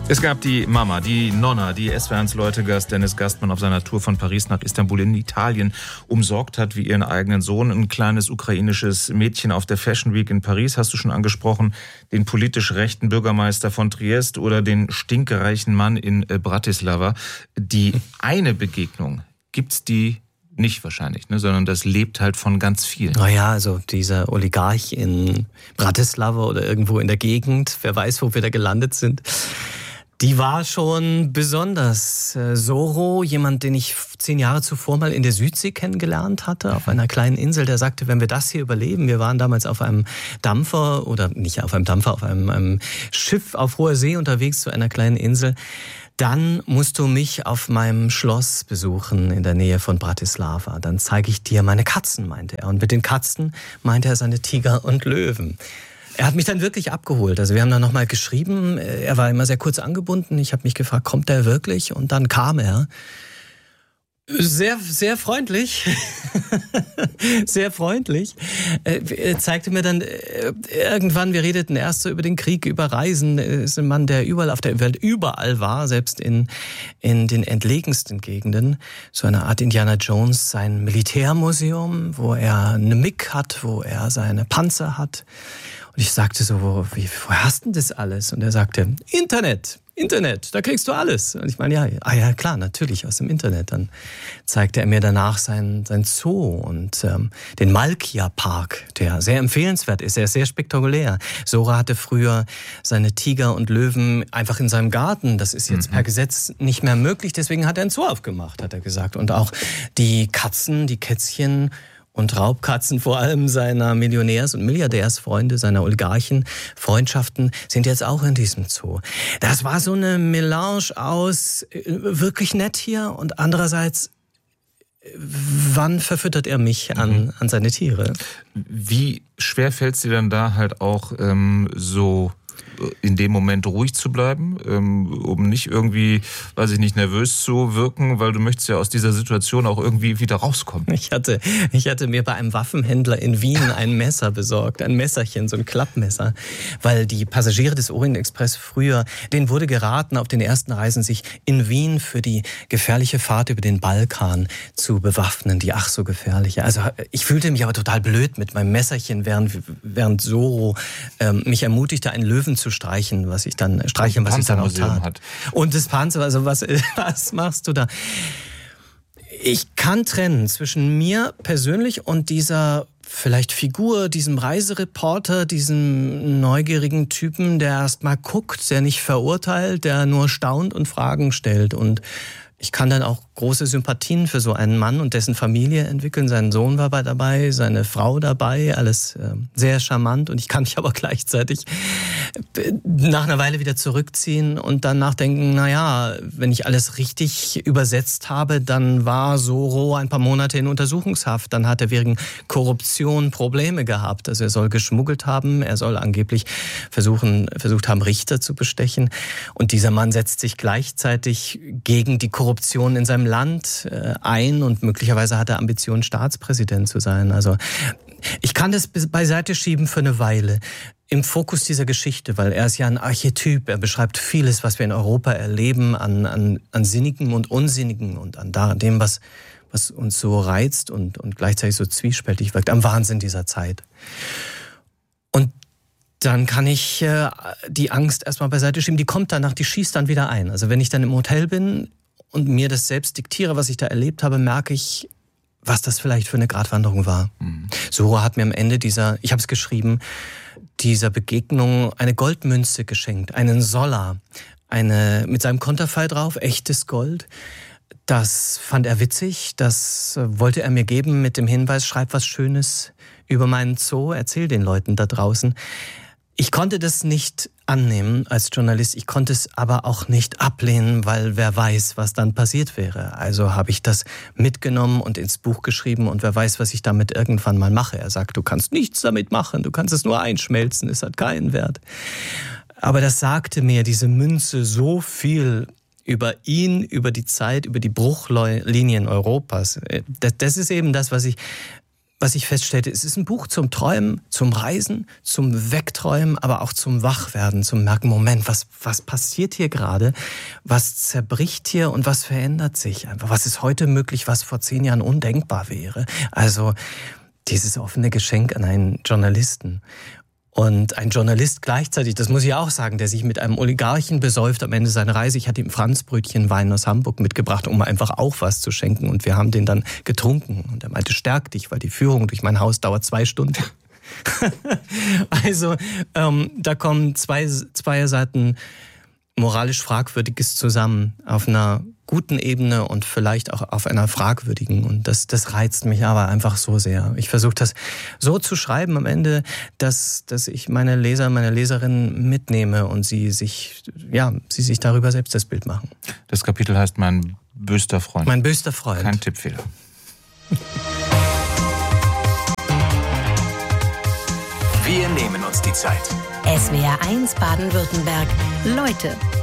Es gab die Mama, die Nonna, die SWR1-Leute-Gast Dennis Gastmann auf seiner Tour von Paris nach Istanbul in Italien umsorgt hat, wie ihren eigenen Sohn. Ein kleines ukrainisches Mädchen auf der Fashion Week in Paris, hast du schon angesprochen, den politisch rechten Bürgermeister von Triest oder den stinkereichen Mann in Bratislava. Die eine Begegnung, gibt's die nicht wahrscheinlich, ne, sondern das lebt halt von ganz vielen. Naja, also dieser Oligarch in Bratislava oder irgendwo in der Gegend, wer weiß, wo wir da gelandet sind, die war schon besonders. Soro, jemand, den ich 10 Jahre zuvor mal in der Südsee kennengelernt hatte, auf einer kleinen Insel, der sagte, wenn wir das hier überleben, wir waren damals auf einem Dampfer, oder nicht auf einem Dampfer, auf einem Schiff auf hoher See unterwegs zu einer kleinen Insel, dann musst du mich auf meinem Schloss besuchen in der Nähe von Bratislava. Dann zeige ich dir meine Katzen, meinte er. Und mit den Katzen meinte er seine Tiger und Löwen. Er hat mich dann wirklich abgeholt. Also wir haben dann nochmal geschrieben. Er war immer sehr kurz angebunden. Ich habe mich gefragt, kommt er wirklich? Und dann kam er. Sehr, sehr freundlich. Sehr freundlich. Er zeigte mir dann irgendwann, wir redeten erst so über den Krieg, über Reisen. Er ist ein Mann, der überall auf der Welt überall war, selbst in den entlegensten Gegenden. So eine Art Indiana Jones, sein Militärmuseum, wo er eine MiG hat, wo er seine Panzer hat. Und ich sagte so, woher hast du denn das alles? Und er sagte, Internet, da kriegst du alles. Und ich meine, ja klar, natürlich aus dem Internet. Dann zeigte er mir danach sein Zoo und den Malkia Park, der sehr empfehlenswert ist, er ist sehr spektakulär. Sora hatte früher seine Tiger und Löwen einfach in seinem Garten. Das ist jetzt per Gesetz nicht mehr möglich, deswegen hat er einen Zoo aufgemacht, hat er gesagt. Und auch die Katzen, die Kätzchen und Raubkatzen vor allem seiner Millionärs- und Milliardärsfreunde, seiner Oligarchen-Freundschaften sind jetzt auch in diesem Zoo. Das war so eine Melange aus wirklich nett hier und andererseits, wann verfüttert er mich an seine Tiere? Wie schwer fällt es dir dann da halt auch so in dem Moment ruhig zu bleiben, um nicht irgendwie, weiß ich nicht, nervös zu wirken, weil du möchtest ja aus dieser Situation auch irgendwie wieder rauskommen. Ich hatte mir bei einem Waffenhändler in Wien ein Messer besorgt, ein Messerchen, so ein Klappmesser, weil die Passagiere des Orient Express früher, denen wurde geraten, auf den ersten Reisen sich in Wien für die gefährliche Fahrt über den Balkan zu bewaffnen, die ach so gefährliche. Also ich fühlte mich aber total blöd mit meinem Messerchen, während Soro mich ermutigte, einen Löwen zu streichen, was ich dann auch tat. Und das Panzer, also was machst du da? Ich kann trennen zwischen mir persönlich und dieser vielleicht Figur, diesem Reisereporter, diesem neugierigen Typen, der erst mal guckt, der nicht verurteilt, der nur staunt und Fragen stellt. Und ich kann dann auch große Sympathien für so einen Mann und dessen Familie entwickeln. Sein Sohn war dabei, seine Frau dabei, alles sehr charmant. Und ich kann mich aber gleichzeitig nach einer Weile wieder zurückziehen und dann nachdenken, naja, wenn ich alles richtig übersetzt habe, dann war Soro ein paar Monate in Untersuchungshaft. Dann hat er wegen Korruption Probleme gehabt. Also er soll geschmuggelt haben, er soll angeblich versucht haben, Richter zu bestechen. Und dieser Mann setzt sich gleichzeitig gegen die Korruption in seinem Land ein und möglicherweise hat er Ambitionen, Staatspräsident zu sein. Also ich kann das beiseite schieben für eine Weile im Fokus dieser Geschichte, weil er ist ja ein Archetyp. Er beschreibt vieles, was wir in Europa erleben, an Sinnigem und Unsinnigem und an dem, was uns so reizt und gleichzeitig so zwiespältig wirkt, am Wahnsinn dieser Zeit. Und dann kann ich die Angst erstmal beiseite schieben. Die kommt danach, die schießt dann wieder ein. Also wenn ich dann im Hotel bin und mir das selbst diktiere, was ich da erlebt habe, merke ich, was das vielleicht für eine Gratwanderung war. Soro hat mir am Ende ich habe es geschrieben, dieser Begegnung eine Goldmünze geschenkt, einen Soller, mit seinem Konterfei drauf, echtes Gold. Das fand er witzig, das wollte er mir geben mit dem Hinweis, schreib was Schönes über meinen Zoo, erzähl den Leuten da draußen. Ich konnte das nicht annehmen als Journalist, ich konnte es aber auch nicht ablehnen, weil wer weiß, was dann passiert wäre. Also habe ich das mitgenommen und ins Buch geschrieben und wer weiß, was ich damit irgendwann mal mache. Er sagt, du kannst nichts damit machen, du kannst es nur einschmelzen, es hat keinen Wert. Aber das sagte mir diese Münze so viel über ihn, über die Zeit, über die Bruchlinien Europas. Das ist eben das, was ich was ich feststellte, es ist ein Buch zum Träumen, zum Reisen, zum Wegträumen, aber auch zum Wachwerden, zum Merken, Moment, was passiert hier gerade? Was zerbricht hier und was verändert sich einfach? Was ist heute möglich, was vor 10 Jahren undenkbar wäre? Also dieses offene Geschenk an einen Journalisten. Und ein Journalist gleichzeitig, das muss ich auch sagen, der sich mit einem Oligarchen besäuft am Ende seiner Reise. Ich hatte ihm Franzbrötchenwein aus Hamburg mitgebracht, um einfach auch was zu schenken. Und wir haben den dann getrunken. Und er meinte, stärk dich, weil die Führung durch mein Haus dauert 2 Stunden. Also da kommen zwei Seiten moralisch Fragwürdiges zusammen auf einer guten Ebene und vielleicht auch auf einer fragwürdigen. Und das reizt mich aber einfach so sehr. Ich versuche das so zu schreiben am Ende, dass ich meine Leser, meine Leserinnen mitnehme und sie sich darüber selbst das Bild machen. Das Kapitel heißt Mein böster Freund. Mein böster Freund. Kein Tippfehler. Wir nehmen uns die Zeit. SWR 1 Baden-Württemberg. Leute.